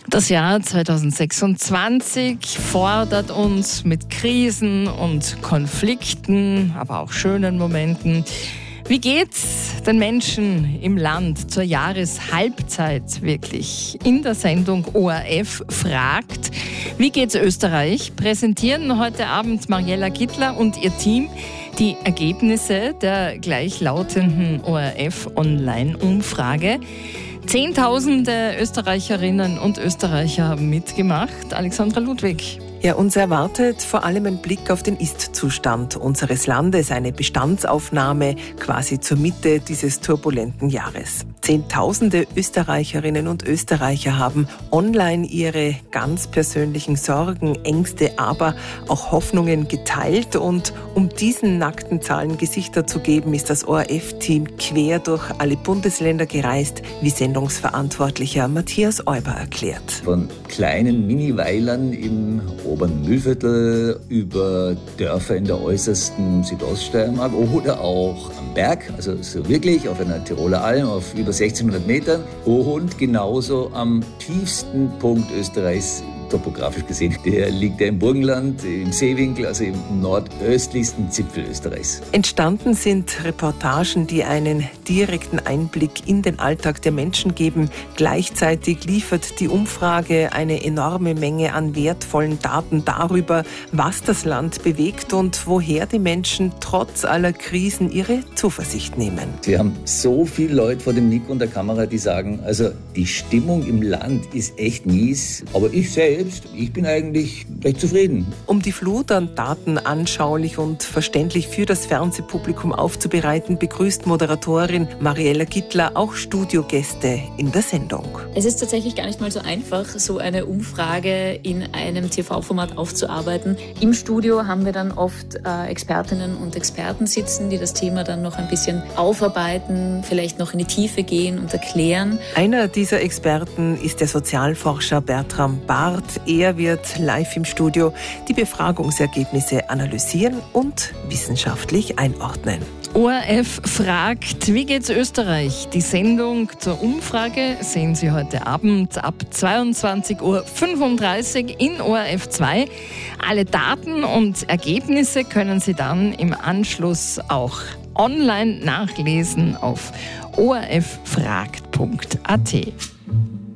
Das Jahr 2026 fordert uns mit Krisen und Konflikten, aber auch schönen Momenten. Wie geht's den Menschen im Land zur Jahreshalbzeit wirklich? In der Sendung ORF fragt, wie geht's Österreich? Präsentieren heute Abend Mariella Gittler und ihr Team die Ergebnisse der gleichlautenden ORF-Online-Umfrage. Zehntausende Österreicherinnen und Österreicher haben mitgemacht. Alexandra Ludwig. Ja, uns erwartet vor allem ein Blick auf den Ist-Zustand unseres Landes, eine Bestandsaufnahme quasi zur Mitte dieses turbulenten Jahres. Zehntausende Österreicherinnen und Österreicher haben online ihre ganz persönlichen Sorgen, Ängste, aber auch Hoffnungen geteilt. Und um diesen nackten Zahlen Gesichter zu geben, ist das ORF-Team quer durch alle Bundesländer gereist, wie Sendungsverantwortlicher Matthias Euber erklärt. Von kleinen Mini-Weilern im oberen Mühlviertel über Dörfer in der äußersten Südoststeiermark oder auch am Berg, also so wirklich auf einer Tiroler Alm auf über 1600 Metern und genauso am tiefsten Punkt Österreichs, topografisch gesehen, der liegt ja im Burgenland, im Seewinkel, also im nordöstlichsten Zipfel Österreichs. Entstanden sind Reportagen, die einen direkten Einblick in den Alltag der Menschen geben. Gleichzeitig liefert die Umfrage eine enorme Menge an wertvollen Daten darüber, was das Land bewegt und woher die Menschen trotz aller Krisen ihre Zuversicht nehmen. Wir haben so viele Leute vor dem Mikro und der Kamera, die sagen, also die Stimmung im Land ist echt mies, aber ich bin eigentlich recht zufrieden. Um die Flut an Daten anschaulich und verständlich für das Fernsehpublikum aufzubereiten, begrüßt Moderatorin Mariella Gittler auch Studiogäste in der Sendung. Es ist tatsächlich gar nicht mal so einfach, so eine Umfrage in einem TV-Format aufzuarbeiten. Im Studio haben wir dann oft Expertinnen und Experten sitzen, die das Thema dann noch ein bisschen aufarbeiten, vielleicht noch in die Tiefe gehen und erklären. Einer dieser Experten ist der Sozialforscher Bertram Barth. Er wird live im Studio die Befragungsergebnisse analysieren und wissenschaftlich einordnen. ORF fragt, wie geht's Österreich? Die Sendung zur Umfrage sehen Sie heute Abend ab 22.35 Uhr in ORF 2. Alle Daten und Ergebnisse können Sie dann im Anschluss auch online nachlesen auf orffragt.at.